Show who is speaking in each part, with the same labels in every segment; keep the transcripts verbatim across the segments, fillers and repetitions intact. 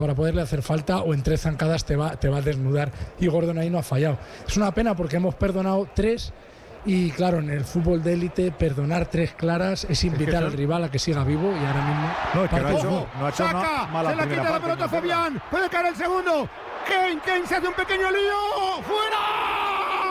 Speaker 1: para poderle hacer falta, o en tres zancadas te va, te va a desnudar, y Gordon ahí no ha fallado. Es una pena porque hemos perdonado tres, y claro, en el fútbol de élite perdonar tres claras es invitar es que al rival a que siga vivo, y ahora mismo
Speaker 2: no, es que no ha hecho, no ha hecho
Speaker 3: saca,
Speaker 2: una mala
Speaker 3: se la
Speaker 2: primera
Speaker 3: quita
Speaker 2: parte,
Speaker 3: la pelota Fabián, puede caer el segundo. Kane, Kane se hace un pequeño lío, fuera.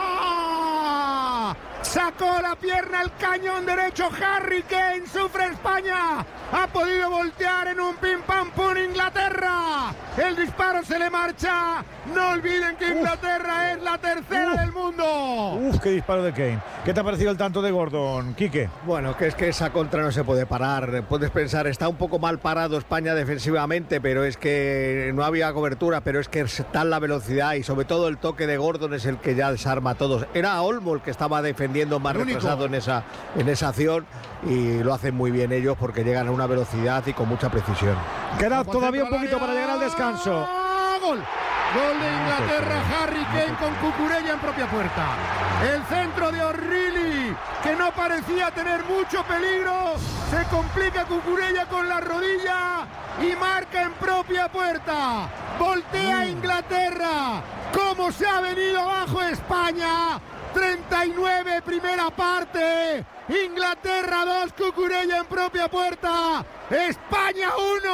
Speaker 3: Sacó la pierna el cañón derecho Harry Kane, sufre España, ha podido voltear en un pim pam pum Inglaterra, el disparo se le marcha, no olviden que Inglaterra Uf. es la tercera Uf. del mundo.
Speaker 2: Uf, qué disparo de Kane. ¿Qué te ha parecido el tanto de Gordon, Quique?
Speaker 4: Bueno, que es que esa contra no se puede parar, puedes pensar, está un poco mal parado España defensivamente, pero es que no había cobertura, pero es que está la velocidad y sobre todo el toque de Gordon es el que ya desarma a todos. Era Olmo el que estaba defendiendo más retrasado en esa, en esa acción, y lo hacen muy bien ellos porque llegan a una velocidad y con mucha precisión.
Speaker 2: Queda todavía un poquito para llegar al descanso.
Speaker 3: ¡Gol! Gol de Inglaterra, Harry Kane con Cucurella en propia puerta. El centro de O'Reilly, que no parecía tener mucho peligro, se complica Cucurella con la rodilla y marca en propia puerta. Voltea Inglaterra. ¿Cómo se ha venido abajo España? treinta y nueve primera parte, Inglaterra dos, Cucurella en propia puerta, España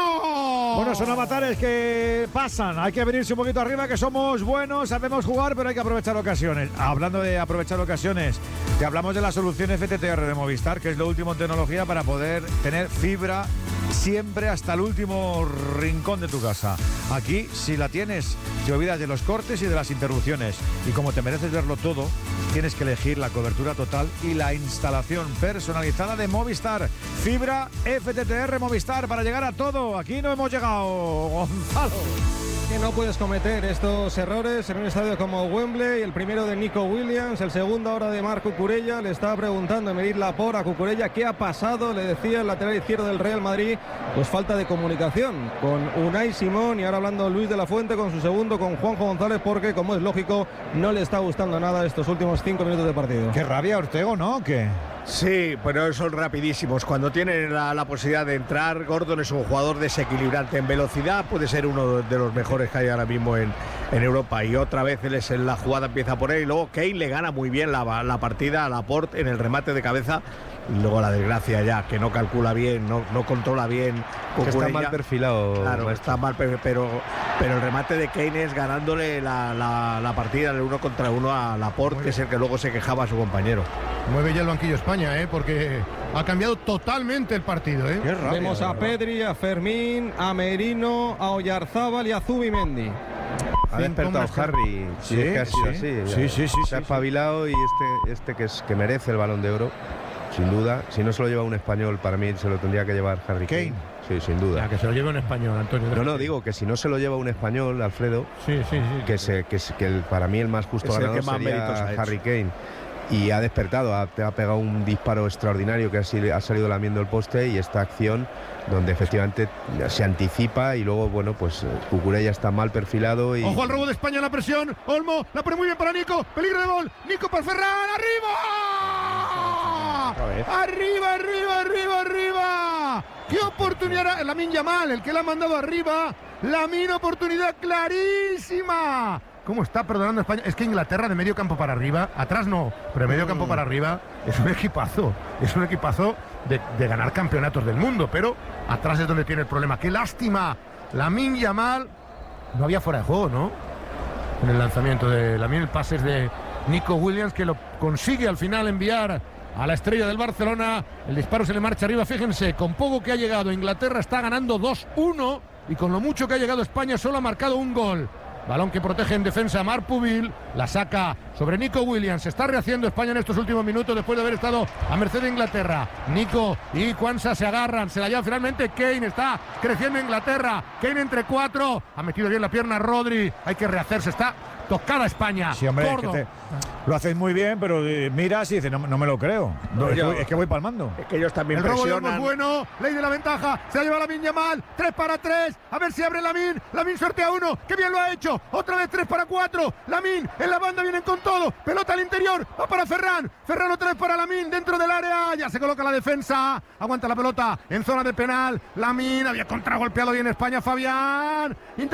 Speaker 3: uno.
Speaker 2: Bueno, son avatares que pasan, hay que venirse un poquito arriba, que somos buenos, sabemos jugar, pero hay que aprovechar ocasiones. Hablando de aprovechar ocasiones, te hablamos de la solución F T T R de Movistar, que es lo último en tecnología para poder tener fibra siempre hasta el último rincón de tu casa. Aquí, si la tienes, te olvidas de los cortes y de las interrupciones, y como te mereces verlo todo, tienes que elegir la cobertura total y la instalación personalizada de Movistar. Fibra F T T R Movistar para llegar a todo. Aquí no hemos llegado, Gonzalo.
Speaker 5: Que no puedes cometer estos errores en un estadio como Wembley. El primero de Nico Williams, el segundo ahora de Marc Cucurella. Le estaba preguntando Emery Laporte a Cucurella qué ha pasado. Le decía el lateral izquierdo del Real Madrid, pues falta de comunicación con Unai Simón, y ahora hablando Luis de la Fuente con su segundo, con Juanjo González, porque como es lógico no le está gustando nada estos últimos cinco minutos de partido.
Speaker 2: Qué rabia, Ortego, ¿no? ¿Qué?
Speaker 4: Sí, pero son rapidísimos. Cuando tienen la, la posibilidad de entrar, Gordon es un jugador desequilibrante en velocidad, puede ser uno de los mejores que hay ahora mismo en, en Europa, y otra vez él es en la jugada, empieza por él, y luego Kane le gana muy bien la, la partida a Laporte en el remate de cabeza, y luego la desgracia ya, que no calcula bien, no, no controla bien.
Speaker 6: Que está mal perfilado.
Speaker 4: Claro,
Speaker 6: maestro.
Speaker 4: está mal, pero, pero el remate de Kane es ganándole la, la, la partida, el uno contra uno a Laporte, que es el que luego se quejaba a su compañero.
Speaker 3: Mueve ya el banquillo España, ¿eh? Porque ha cambiado totalmente el partido, ¿eh?
Speaker 5: Qué rabia, vemos a Pedri, a Fermín, a Merino, a Oyarzábal y a Zubimendi.
Speaker 6: Ha despertado Harry, si
Speaker 2: sí,
Speaker 6: es que ha sido
Speaker 2: sí,
Speaker 6: así.
Speaker 2: Sí, sí, sí.
Speaker 6: Se ha
Speaker 2: sí,
Speaker 6: espabilado, y este, este que, es, que merece el Balón de Oro, sin duda. Si no se lo lleva un español, para mí se lo tendría que llevar Harry Kane. Kane. Sí, sin duda.
Speaker 3: Ya, que se lo lleve un español, Antonio.
Speaker 6: No, no, digo que si no se lo lleva un español, Alfredo,
Speaker 3: sí, sí, sí,
Speaker 6: que,
Speaker 3: sí.
Speaker 6: Se, que, que el, para mí el más justo
Speaker 4: es
Speaker 6: ganador
Speaker 4: el que más
Speaker 6: sería Harry Kane. Y ha despertado, ha, ha pegado un disparo extraordinario que ha, ha salido lamiendo el poste, y esta acción donde efectivamente se anticipa, y luego, bueno, pues Cucurella está mal perfilado. Y...
Speaker 3: Ojo al robo de España en la presión, Olmo, la pone muy bien para Nico, peligro de gol, Nico para Ferran, ¡arriba! ¡Arriba, arriba, arriba, arriba! ¡Qué oportunidad! Lamine Yamal, el que la ha mandado arriba, Lamine, oportunidad clarísima. ¿Cómo está perdonando España? Es que Inglaterra de medio campo para arriba, atrás no, pero de medio campo para arriba es un equipazo, es un equipazo de, de ganar campeonatos del mundo, pero atrás es donde tiene el problema. ¡Qué lástima! Lamine Yamal, no había fuera de juego, ¿no? En el lanzamiento de Lamine, el pase es de Nico Williams, que lo consigue al final enviar a la estrella del Barcelona. El disparo se le marcha arriba, fíjense, con poco que ha llegado, Inglaterra está ganando dos uno, y con lo mucho que ha llegado España solo ha marcado un gol. Balón que protege en defensa Marc Pubil, la saca sobre Nico Williams. Se está rehaciendo España en estos últimos minutos después de haber estado a merced de Inglaterra. Nico y Kwanza se agarran, se la lleva finalmente Kane, está creciendo Inglaterra. Kane entre cuatro, ha metido bien la pierna Rodri, hay que rehacerse, está tocada España.
Speaker 2: Sí, hombre, es que te, lo hacéis muy bien, pero eh, miras y dices, no, no me lo creo. No, es, que, es que voy palmando.
Speaker 4: Es que ellos también
Speaker 3: el
Speaker 4: presionan.
Speaker 3: robo es bueno, ley de la ventaja, se la lleva Lamine Yamal, tres para tres, a ver si abre Lamine, Lamine sortea uno, que bien lo ha hecho, otra vez tres para cuatro, Lamine en la banda, vienen con todo, pelota al interior, va para Ferran, Ferran otra vez para Lamine, dentro del área, ya se coloca la defensa, aguanta la pelota en zona de penal, Lamine había contragolpeado bien España, Fabián,